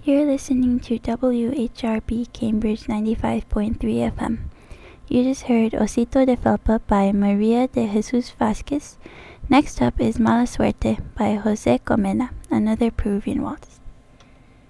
You're listening to WHRP Cambridge 95.3 FM. You just heard Osito de Felpa by Maria de Jesus Vasquez. Next up is Mala Suerte by Jose Comena, another Peruvian waltz.